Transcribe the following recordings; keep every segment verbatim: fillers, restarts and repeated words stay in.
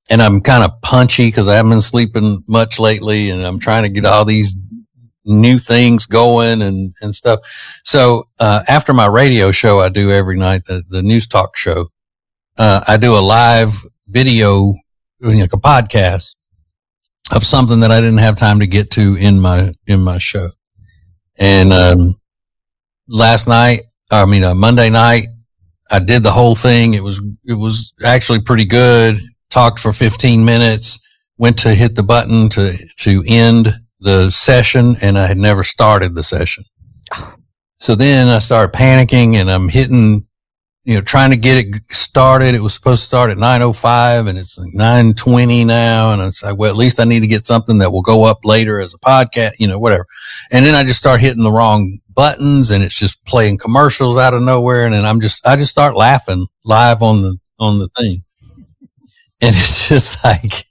and I'm kind of punchy because I haven't been sleeping much lately, and I'm trying to get all these new things going and, and stuff. So, uh, after my radio show I do every night, the, the news talk show, uh, I do a live video, like a podcast of something that I didn't have time to get to in my, in my show. And, um, last night, I mean, uh, Monday night, I did the whole thing. It was, it was actually pretty good. Talked for fifteen minutes, went to hit the button to, to end the session, and I had never started the session. So then I started panicking, and I'm hitting, you know, trying to get it started. It was supposed to start at nine oh five, and it's like nine twenty now. And it's like, well, at least I need to get something that will go up later as a podcast, you know, whatever. And then I just start hitting the wrong buttons, and it's just playing commercials out of nowhere. And then I'm just, I just start laughing live on the, on the thing. And it's just like,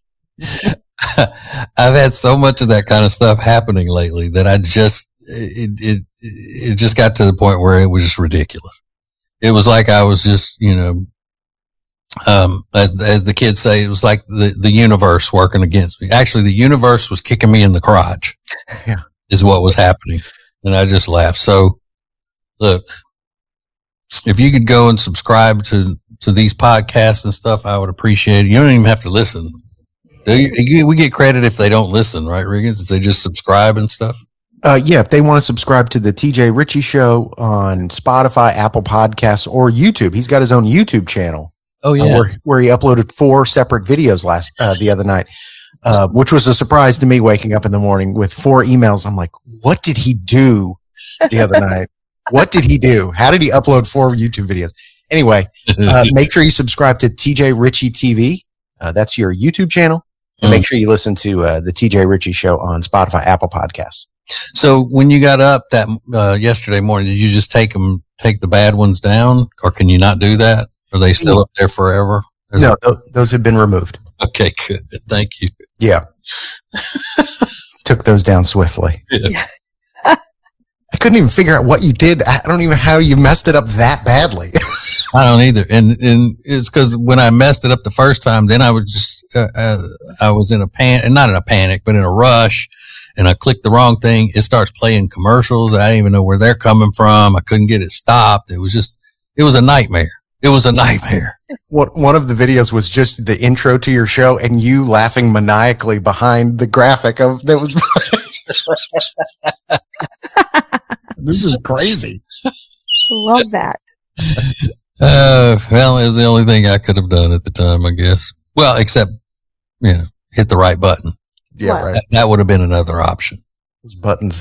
I've had so much of that kind of stuff happening lately that I just, it, it, it just got to the point where it was just ridiculous. It was like I was just, you know, um, as, as the kids say, it was like the, the universe working against me. Actually, the universe was kicking me in the crotch. Yeah. Is what was happening. And I just laughed. So look, if you could go and subscribe to, to these podcasts and stuff, I would appreciate it. You don't even have to listen. Do you, we get credit if they don't listen, right, Riggins? If they just subscribe and stuff? Uh, yeah, if they want to subscribe to the T J Ritchie Show on Spotify, Apple Podcasts, or YouTube. He's got his own YouTube channel. Oh, yeah. Uh, where, where he uploaded four separate videos last uh, the other night, uh, which was a surprise to me waking up in the morning with four emails. I'm like, what did he do the other night? What did he do? How did he upload four YouTube videos? Anyway, uh, make sure you subscribe to T J Ritchie T V. Uh, that's your YouTube channel. And make sure you listen to uh, the T J Ritchie Show on Spotify, Apple Podcasts. So when you got up that uh, yesterday morning, did you just take them, take the bad ones down, or can you not do that? Are they still up there forever? Is no, it- th- those have been removed. Okay, good. Thank you. Yeah, took those down swiftly. Yeah. I couldn't even figure out what you did. I don't even know how you messed it up that badly. I don't either. And, and it's cause when I messed it up the first time, then I was just, uh, uh, I was in a pan, and not in a panic, but in a rush, and I clicked the wrong thing. It starts playing commercials. I didn't even know where they're coming from. I couldn't get it stopped. It was just, it was a nightmare. It was a nightmare. What, one of the videos was just the intro to your show and you laughing maniacally behind the graphic of that was. This is crazy. Love that. Uh, well, it was the only thing I could have done at the time, I guess. Well, except, you know, hit the right button. Yeah, What? right. That, that would have been another option. Those buttons.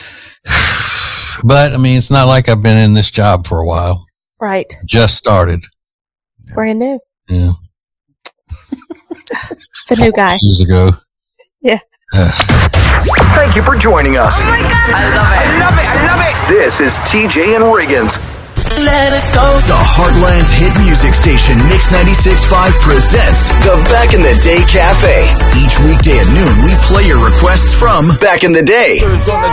But, I mean, it's not like I've been in this job for a while. Right. Just started. Brand new. Yeah. The new guy. Years ago. Yeah. Thank you for joining us. Oh my God. I love it. I love it. I love it. This is T J and Riggins. Let it go. The Heartland's hit music station, Mix ninety-six point five, presents the Back in the Day Cafe. Each weekday at noon, we play your requests from Back in the Day.